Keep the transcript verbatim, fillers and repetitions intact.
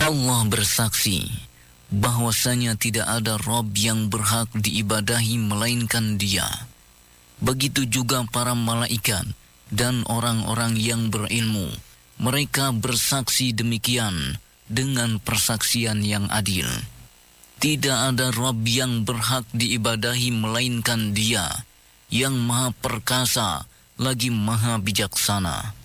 Allah bersaksi bahwasanya tidak ada Rabb yang berhak diibadahi melainkan Dia. Begitu juga para malaikat dan orang-orang yang berilmu. Mereka bersaksi demikian dengan persaksian yang adil. Tidak ada Rabb yang berhak diibadahi melainkan Dia, yang Maha Perkasa lagi Maha Bijaksana.